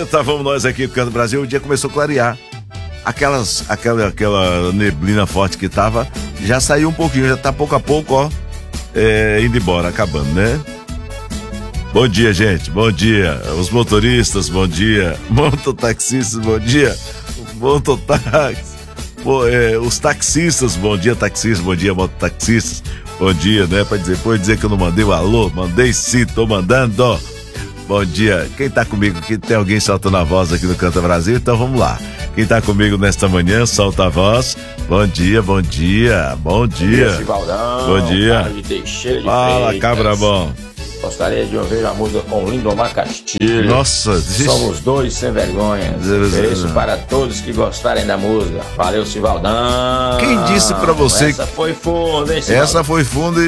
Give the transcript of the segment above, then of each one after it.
estávamos nós aqui no Canto do Brasil, o dia começou a clarear. Aquela neblina forte que tava, já saiu um pouquinho, já tá pouco a pouco, ó, indo embora, acabando, né? Bom dia, gente, bom dia. Os motoristas, bom dia. Mototaxistas, bom dia. Mototáxi. Os taxistas, bom dia, taxistas, bom dia, mototaxistas. Bom dia, né? Pode dizer que eu não mandei o alô, mandei sim, tô mandando. Bom dia. Quem tá comigo aqui? Tem alguém soltando a voz aqui no Canta Brasil? Então vamos lá. Quem tá comigo nesta manhã, solta a voz. Bom dia, bom dia, bom dia. Bom dia. Fala, cabra bom. Gostaria de ouvir a música com Lindomar Castilho. Nossa, somos dois sem vergonha. Ofereço para todos que gostarem da música. Valeu, Sivaldão. Quem disse pra você? Essa foi fundo, hein, Sivaldão? Essa foi fundo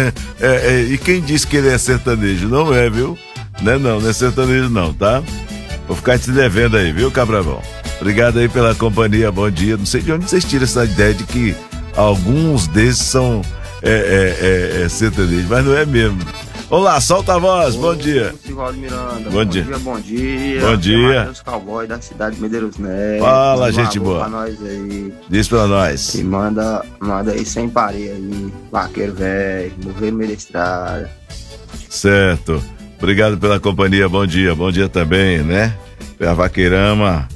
e quem disse que ele é sertanejo? Não é, viu? Não é sertanejo não, tá? Vou ficar te devendo aí, viu, Cabravão? Obrigado aí pela companhia, bom dia. Não sei de onde vocês tiram essa ideia de que alguns desses são sertanejos, mas não é mesmo. Olá, solta a voz, bom dia. Sivaldo Miranda, bom dia. Bom dia. Bom dia. Matheus Cowboy da cidade de Medeiros Neto. Fala, gente boa. Pra nós aí. Diz pra nós. E manda aí sem pareia aí, vaqueiro velho, morrer no meio da estrada. Certo. Obrigado pela companhia, bom dia também, né? A Vaqueirama.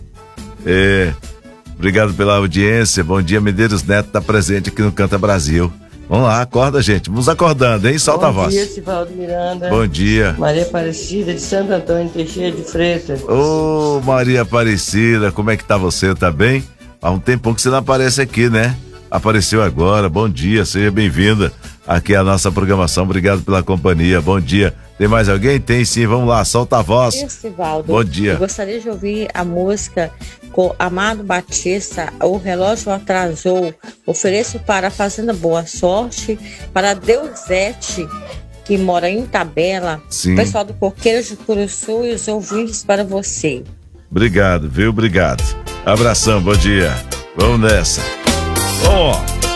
Obrigado pela audiência, bom dia, Medeiros Neto tá presente aqui no Canta Brasil. Vamos lá, acorda, gente. Vamos acordando, hein? Solta a voz. Bom dia, Sivaldo Miranda. Bom dia. Maria Aparecida de Santo Antônio Teixeira de Freitas. Ô, Maria Aparecida, como é que tá você? Tá bem? Há um tempão que você não aparece aqui, né? Apareceu agora. Bom dia, seja bem-vinda aqui à nossa programação. Obrigado pela companhia. Bom dia. Tem mais alguém? Tem sim, vamos lá, solta a voz. Sivaldo, bom dia. Eu gostaria de ouvir a música com Amado Batista, O Relógio Atrasou. Ofereço para a Fazenda Boa Sorte, para Deusete, que mora em Tabela, sim. O pessoal do Coqueiro de Curuçu e os ouvintes para você. Obrigado, viu? Obrigado. Abração, bom dia. Vamos nessa. Vamos.